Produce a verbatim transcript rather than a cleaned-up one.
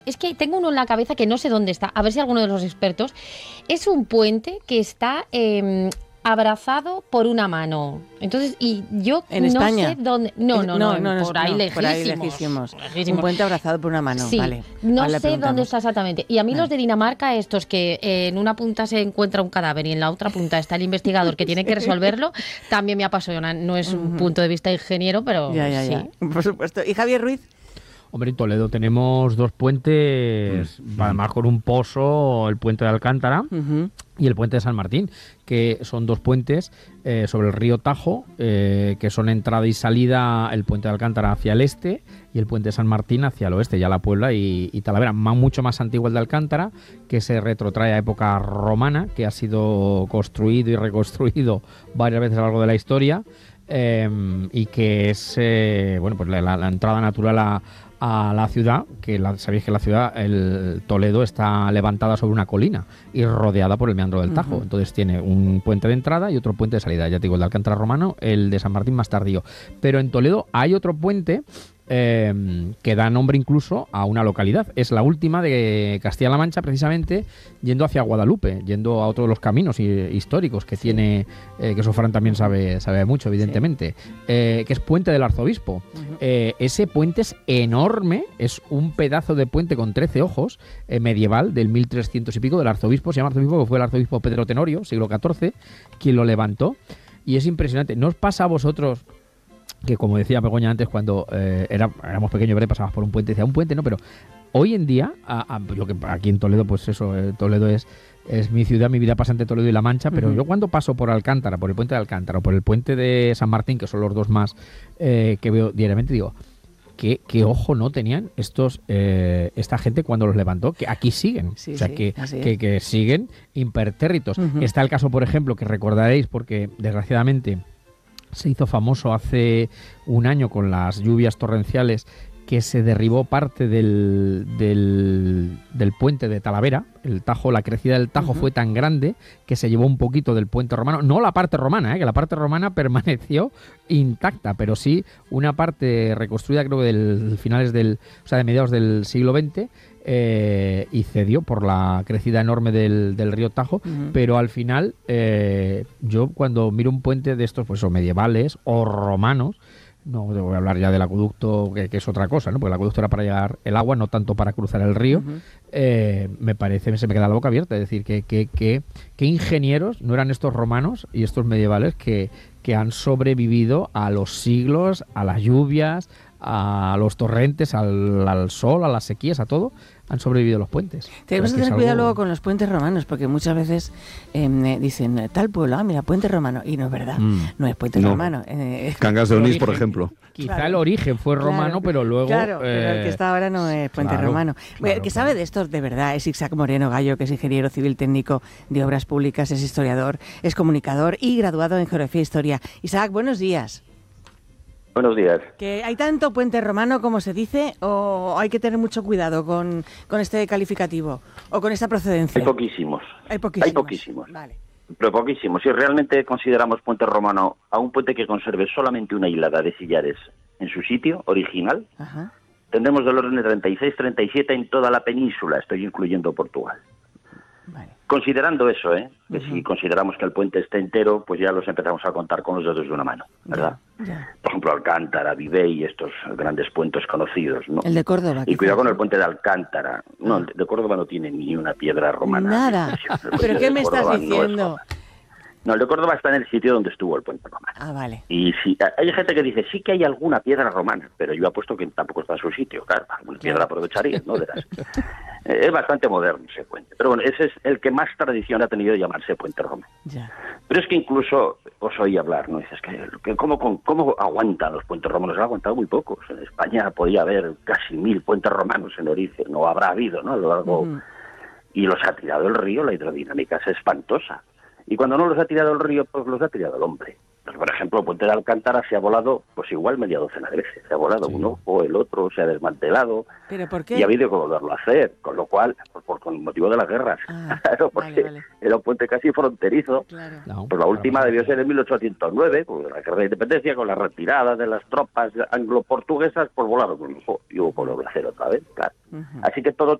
Es que tengo uno en la cabeza que no sé dónde está, a ver si alguno de los expertos. Es un puente que está eh, abrazado por una mano. Entonces, y yo ¿En no España? sé dónde... No, no, no, no, no, por, ahí no, lejísimos, por ahí lejísimos. lejísimos. Un puente abrazado por una mano, Sí, vale. no Vale, sé dónde está exactamente. Y a mí vale. Los de Dinamarca, estos que eh, en una punta se encuentra un cadáver y en la otra punta está el investigador que tiene que resolverlo, también me apasiona. No es un uh-huh. punto de vista ingeniero, pero ya, ya, sí. Ya. Por supuesto. ¿Y Javier Ruiz? Hombre, en Toledo tenemos dos puentes, mm. además con un pozo, el puente de Alcántara uh-huh. y el puente de San Martín, que son dos puentes eh, sobre el río Tajo, eh, que son entrada y salida, el puente de Alcántara hacia el este y el puente de San Martín hacia el oeste, ya la Puebla y, y Talavera. Más, mucho más antiguo el de Alcántara, que se retrotrae a época romana, que ha sido construido y reconstruido varias veces a lo largo de la historia, eh, y que es eh, bueno, pues la, la entrada natural a a la ciudad, que la, sabéis que la ciudad, el Toledo, está levantada sobre una colina y rodeada por el meandro del Tajo. Uh-huh. Entonces tiene un puente de entrada y otro puente de salida. Ya te digo, el de Alcántara romano, el de San Martín más tardío. Pero en Toledo hay otro puente eh, que da nombre incluso a una localidad. Es la última de Castilla-La Mancha, precisamente, yendo hacia Guadalupe, yendo a otro de los caminos históricos que sí. tiene, eh, que eso Fran también sabe, sabe mucho, evidentemente, sí. eh, que es Puente del Arzobispo. Uh-huh. Eh, ese puente es enorme, es un pedazo de puente con trece ojos, eh, medieval, del mil trescientos y pico, del arzobispo, se llama arzobispo, que fue el arzobispo Pedro Tenorio, siglo catorce, quien lo levantó, y es impresionante. ¿No os pasa a vosotros que, como decía Begoña antes, cuando eh, era, éramos pequeños, ¿verdad? Pasabas por un puente, decía un puente, no, pero hoy en día, a, a, yo que aquí en Toledo, pues eso, eh, Toledo es, es mi ciudad, mi vida pasa entre Toledo y La Mancha, pero uh-huh. yo cuando paso por Alcántara, por el puente de Alcántara o por el puente de San Martín, que son los dos más eh, que veo diariamente, digo, ¿qué, qué ojo no tenían estos eh, esta gente cuando los levantó? Que aquí siguen, sí, o sea, sí, que, que, que siguen impertérritos. Uh-huh. Está el caso, por ejemplo, que recordaréis, porque desgraciadamente se hizo famoso hace un año con las lluvias torrenciales, que se derribó parte del, del, del puente de Talavera. El Tajo, la crecida del Tajo uh-huh. fue tan grande que se llevó un poquito del puente romano. No la parte romana, ¿eh? Que la parte romana permaneció intacta, pero sí una parte reconstruida, creo que del finales del, o sea, de mediados del siglo veinte, eh, y cedió por la crecida enorme del, del río Tajo. Uh-huh. Pero al final, eh, yo cuando miro un puente de estos, pues o medievales o romanos, no voy a hablar ya del acueducto, que, que es otra cosa, ¿no? Porque el acueducto era para llegar el agua, no tanto para cruzar el río. Uh-huh. eh, me parece, se me queda la boca abierta. Es decir, que, que, que, que ingenieros no eran estos romanos y estos medievales que, que han sobrevivido a los siglos, a las lluvias, a los torrentes, al, al sol, a las sequías, a todo. Han sobrevivido los puentes. Tenemos que tener cuidado algo... luego con los puentes romanos, porque muchas veces eh, dicen tal pueblo, ah, mira, puente romano, y no es verdad, mm. no es puente no. romano. Eh, Cangas de Onís, por ejemplo. Quizá claro. el origen fue romano, claro. pero luego... Claro, eh, pero el que está ahora no es puente claro, romano. Claro, el que sabe de esto de verdad es Isaac Moreno Gallo, que es ingeniero civil técnico de obras públicas, es historiador, es comunicador y graduado en geografía e historia. Isaac, buenos días. Buenos días. ¿Que hay tanto puente romano como se dice o hay que tener mucho cuidado con, con este calificativo o con esta procedencia? Hay poquísimos. Hay poquísimos. Hay poquísimos. Vale. Pero poquísimos. Si realmente consideramos puente romano a un puente que conserve solamente una hilada de sillares en su sitio original, Ajá. tendremos del orden de treinta y seis, treinta y siete en toda la península, estoy incluyendo Portugal. Vale. Considerando eso, ¿eh? Que uh-huh. si consideramos que el puente está entero, pues ya los empezamos a contar con los dedos de una mano, ¿verdad? Ya, ya. Por ejemplo, Alcántara, Vivey, estos grandes puentes conocidos, ¿no? El de Córdoba. Y cuidado con el puente de Alcántara. No, el de Córdoba no tiene ni una piedra romana. Nada. ¿Pero qué me estás diciendo? No, el de Córdoba está en el sitio donde estuvo el puente romano. Ah, vale. Y si hay gente que dice, sí que hay alguna piedra romana, pero yo apuesto que tampoco está en su sitio. Claro, alguna piedra claro. aprovecharía, ¿no? De las... Es bastante moderno ese puente. Pero bueno, ese es el que más tradición ha tenido de llamarse puente romano. Ya. Pero es que incluso os oí hablar, ¿no? Dices que, que ¿cómo, cómo aguantan los puentes romanos? Han aguantado muy pocos. En España podía haber casi mil puentes romanos en origen, no habrá habido, ¿no? A lo largo... Uh-huh. Y los ha tirado el río, la hidrodinámica es espantosa. Y cuando no los ha tirado el río, pues los ha tirado el hombre. Pues, por ejemplo, el puente de Alcántara se ha volado, pues igual media docena de veces. Se ha volado Sí. uno o el otro, se ha desmantelado. ¿Pero por qué? Y ha habido que volverlo a hacer, con lo cual, por, por con motivo de las guerras. Ah, claro, porque vale, vale. era un puente casi fronterizo. Claro. No, Pues la última claro, debió ser en mil ochocientos nueve, con la guerra de independencia, con la retirada de las tropas anglo-portuguesas, pues volaron un ojo y hubo que volverlo a hacer otra vez, claro. Ujú. Así que todo